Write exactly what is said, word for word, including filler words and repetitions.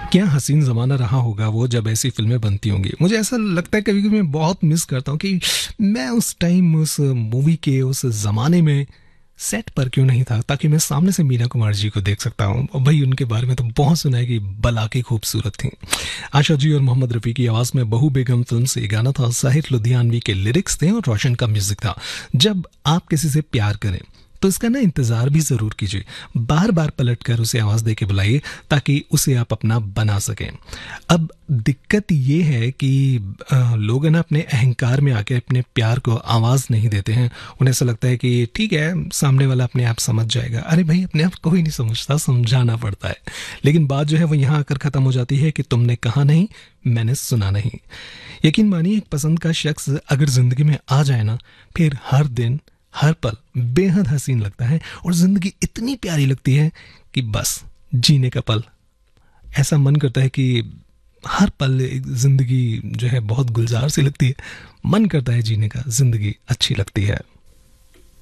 क्या हसीन ज़माना रहा होगा वो जब ऐसी फ़िल्में बनती होंगी। मुझे ऐसा लगता है कभी-कभी मैं बहुत मिस करता हूँ कि मैं उस टाइम उस मूवी के उस ज़माने में सेट पर क्यों नहीं था, ताकि मैं सामने से मीना कुमार जी को देख सकता हूँ। और भाई उनके बारे में तो बहुत सुना है कि बला के खूबसूरत थी। आशा जी और मोहम्मद रफ़ी की आवाज़ में बहू बेगम फ़िल्म से ये गाना था। साहिर लुधियानवी के लिरिक्स थे और रोशन का म्यूज़िक था। जब आप किसी से प्यार करें तो इसका ना इंतज़ार भी ज़रूर कीजिए। बार बार पलट कर उसे आवाज़ दे के बुलाइए ताकि उसे आप अपना बना सकें। अब दिक्कत ये है कि अ, लोग है ना अपने अहंकार में आके अपने प्यार को आवाज़ नहीं देते हैं। उन्हें ऐसा लगता है कि ठीक है, सामने वाला अपने आप समझ जाएगा। अरे भाई, अपने आप कोई नहीं समझता, समझाना पड़ता है। लेकिन बात जो है वो यहाँ आकर ख़त्म हो जाती है कि तुमने कहा नहीं, मैंने सुना नहीं। यकीन मानिए, एक पसंद का शख्स अगर ज़िंदगी में आ जाए ना, फिर हर दिन हर पल बेहद हसीन लगता है और जिंदगी इतनी प्यारी लगती है कि बस जीने का पल। ऐसा मन करता है कि हर पल एक जिंदगी जो है बहुत गुलजार सी लगती है। मन करता है जीने का, जिंदगी अच्छी लगती है।